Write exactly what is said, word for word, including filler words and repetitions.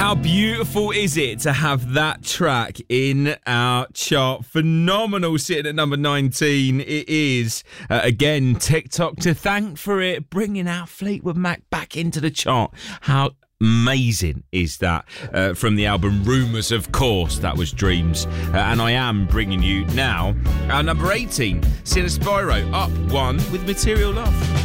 How beautiful is it to have that track in our chart? Phenomenal, sitting at number nineteen. It is, uh, again, TikTok to thank for it, bringing our Fleetwood Mac back into the chart. How amazing is that? Uh, from the album Rumours, of course, that was Dreams. Uh, and I am bringing you now our number eighteen, Sinner Spyro, up one with Material Love.